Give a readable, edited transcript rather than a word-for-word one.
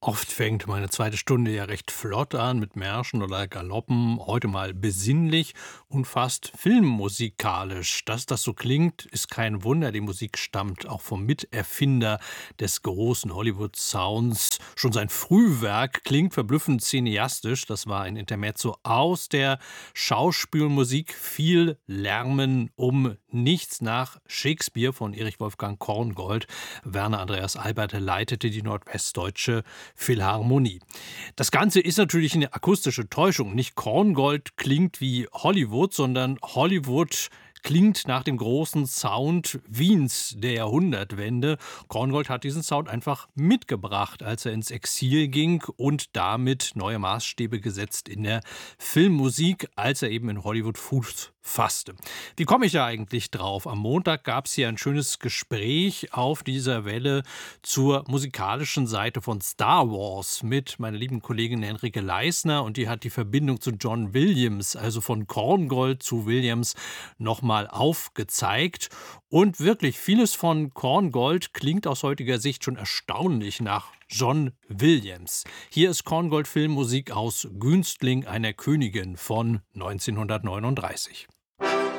Oft fängt meine zweite Stunde ja recht flott an mit Märschen oder Galoppen, heute mal besinnlich und fast filmmusikalisch. Dass das so klingt, ist kein Wunder. Die Musik stammt auch vom Miterfinder des großen Hollywood-Sounds. Schon sein Frühwerk klingt verblüffend cineastisch. Das war ein Intermezzo aus der Schauspielmusik. Viel Lärmen um nichts nach Shakespeare von Erich Wolfgang Korngold. Werner Andreas Albert leitete die nordwestdeutsche Philharmonie. Das Ganze ist natürlich eine akustische Täuschung. Nicht Korngold klingt wie Hollywood, sondern Hollywood klingt nach dem großen Sound Wiens der Jahrhundertwende. Korngold hat diesen Sound einfach mitgebracht, als er ins Exil ging und damit neue Maßstäbe gesetzt in der Filmmusik, als er eben in Hollywood Fuß fasste. Wie komme ich da eigentlich drauf? Am Montag gab es hier ein schönes Gespräch auf dieser Welle zur musikalischen Seite von Star Wars mit meiner lieben Kollegin Henrike Leisner, und die hat die Verbindung zu John Williams, also von Korngold zu Williams, nochmal aufgezeigt. Und wirklich, vieles von Korngold klingt aus heutiger Sicht schon erstaunlich nach John Williams. Hier ist Korngold Filmmusik aus Günstling einer Königin von 1939.